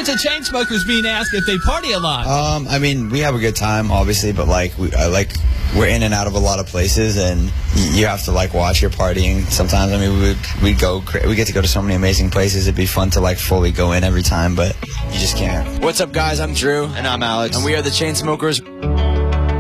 It's a Chainsmokers being asked if they party a lot. I mean, we have a good time, obviously, but we're in and out of a lot of places, and you have to watch your partying. Sometimes, I mean, we get to go to so many amazing places. It'd be fun to fully go in every time, but you just can't. What's up, guys? I'm Drew. And I'm Alex. And we are the Chainsmokers.